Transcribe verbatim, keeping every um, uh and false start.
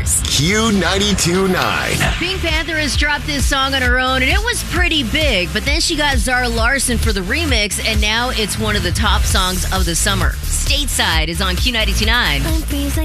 Stars. Q ninety-two point nine. Pink Panther has dropped this song on her own, and it was pretty big. But then she got Zara Larsson for the remix, and now it's one of the top songs of the summer. Stateside is on Q ninety-two point nine.